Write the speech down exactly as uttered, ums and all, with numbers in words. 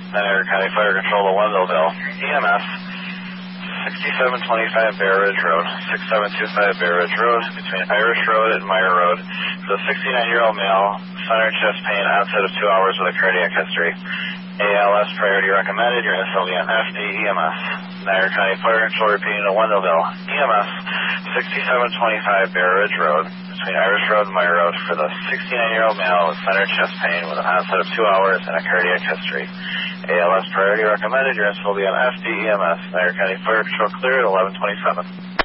Niagara County Fire Control to one Millville. E M S, sixty-seven twenty-five Bear Ridge Road, sixty-seven twenty-five Bear Ridge Road, between Irish Road and Meyer Road. For the sixty-nine-year-old male, center chest pain, onset of two hours with a cardiac history. A L S priority recommended. Your S L V on F D E M S. Niagara County Fire Control repeating to one Millville. E M S, sixty-seven twenty-five Bear Ridge Road, between Irish Road and Meyer Road, for the sixty-nine-year-old male with center chest pain with an onset of two hours and a cardiac history. A L S priority recommended. Your S L V on F D E M S. Niagara County Fire Control cleared at eleven twenty-seven.